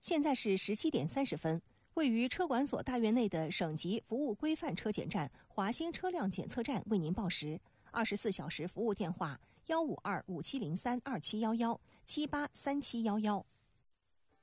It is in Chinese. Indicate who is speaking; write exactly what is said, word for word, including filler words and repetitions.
Speaker 1: 现在是十七点三十分，位于车管所大院内的省级服务规范车检站华兴车辆检测站为您报时。二十四小时服务电话：幺五二五七零三二七幺幺七八三七幺幺。